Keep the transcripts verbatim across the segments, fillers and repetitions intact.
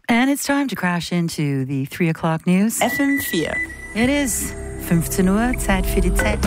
And it's time to crash into the three o'clock news. F M four. It is fifteen Uhr, Zeit für die Zeit.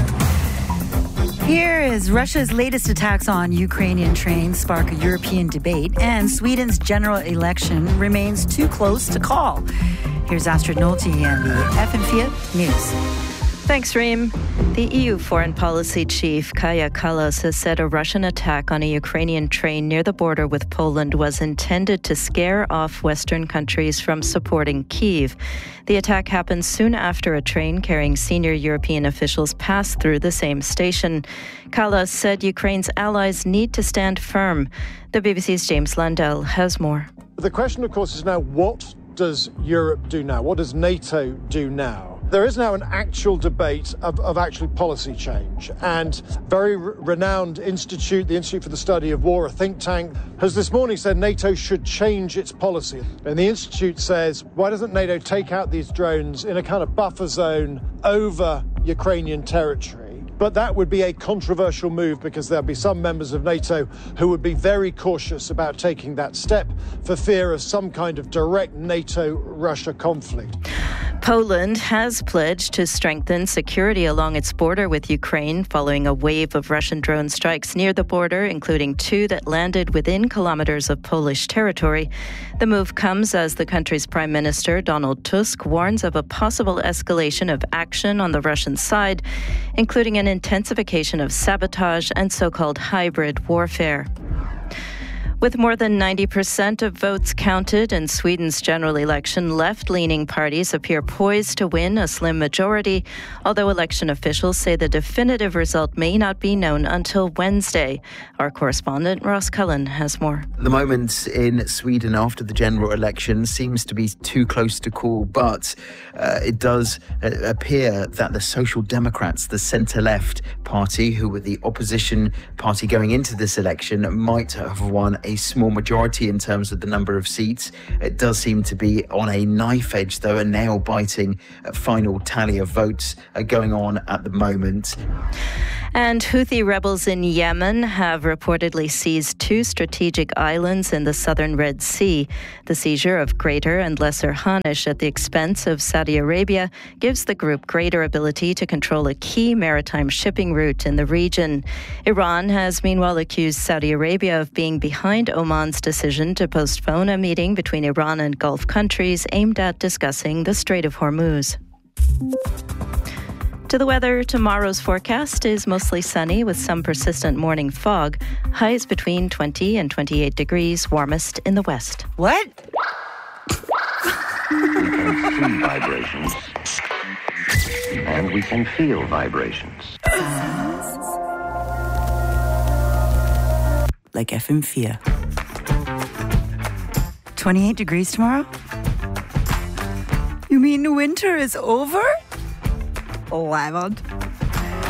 Here is Russia's latest attacks on Ukrainian trains spark a European debate, and Sweden's general election remains too close to call. Here's Astrid Nolte and the F M four News. Thanks, Reem. The E U Foreign Policy Chief Kaja Kallas has said a Russian attack on a Ukrainian train near the border with Poland was intended to scare off Western countries from supporting Kyiv. The attack happened soon after a train carrying senior European officials passed through the same station. Kallas said Ukraine's allies need to stand firm. The B B C's James Landell has more. The question, of course, is now what does Europe do now? What does NATO do now? There is now an actual debate of, of actually policy change, and very re- renowned institute, the Institute for the Study of War, a think tank, has this morning said NATO should change its policy. And the institute says, why doesn't NATO take out these drones in a kind of buffer zone over Ukrainian territory? But that would be a controversial move because there'll be some members of NATO who would be very cautious about taking that step for fear of some kind of direct NATO-Russia conflict. Poland has pledged to strengthen security along its border with Ukraine following a wave of Russian drone strikes near the border, including two that landed within kilometers of Polish territory. The move comes as the country's Prime Minister, Donald Tusk, warns of a possible escalation of action on the Russian side, including an intensification of sabotage and so-called hybrid warfare. With more than ninety percent of votes counted in Sweden's general election, left-leaning parties appear poised to win a slim majority, although election officials say the definitive result may not be known until Wednesday. Our correspondent, Ross Cullen, has more. The moment in Sweden after the general election seems to be too close to call, but uh, it does uh, appear that the Social Democrats, the centre-left party, who were the opposition party going into this election, might have won a A small majority in terms of the number of seats. It does seem to be on a knife edge, though. A nail-biting final tally of votes are going on at the moment. And Houthi rebels in Yemen have reportedly seized two strategic islands in the southern Red Sea. The seizure of Greater and Lesser Hanish at the expense of Saudi Arabia gives the group greater ability to control a key maritime shipping route in the region. Iran has meanwhile accused Saudi Arabia of being behind Oman's decision to postpone a meeting between Iran and Gulf countries aimed at discussing the Strait of Hormuz. To the weather, tomorrow's forecast is mostly sunny with some persistent morning fog. Highs between twenty and twenty-eight degrees, warmest in the west. What? We can see vibrations. And we can feel vibrations. Like F M four. twenty-eight degrees tomorrow? You mean winter is over? Oh, I'm on.